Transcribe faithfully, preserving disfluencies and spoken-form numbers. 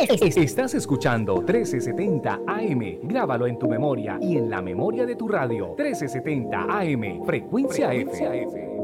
Es- Estás escuchando trece setenta A M. Grábalo en tu memoria y en la memoria de tu radio. trece setenta A M. Frecuencia, Frecuencia F. F.